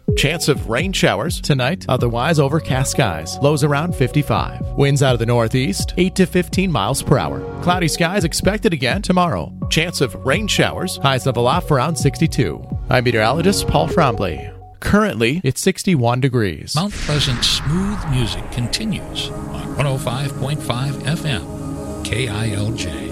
Chance of rain showers tonight, otherwise overcast skies. Lows around 55. Winds out of the northeast, 8 to 15 miles per hour. Cloudy skies expected again tomorrow. Chance of rain showers, highs level off around 62. I'm meteorologist Paul Trombley. Currently, it's 61 degrees. Mount Pleasant's smooth music continues on 105.5 FM, KILJ.